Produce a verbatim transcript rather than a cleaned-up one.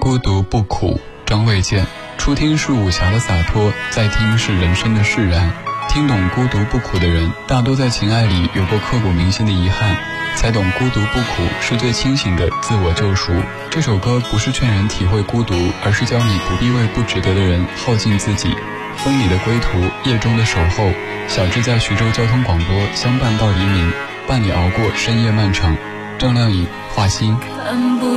孤独不苦，张卫健。初听是武侠的洒脱，再听是人生的释然。听懂孤独不苦的人，大多在情爱里有过刻骨铭心的遗憾，才懂孤独不苦是最清醒的自我救赎。这首歌不是劝人体会孤独，而是教你不必为不值得的人耗尽自己。风里的归途，夜中的守候，小智在徐州交通广播相伴到黎明，伴你熬过深夜漫长。郑亮颖，画心。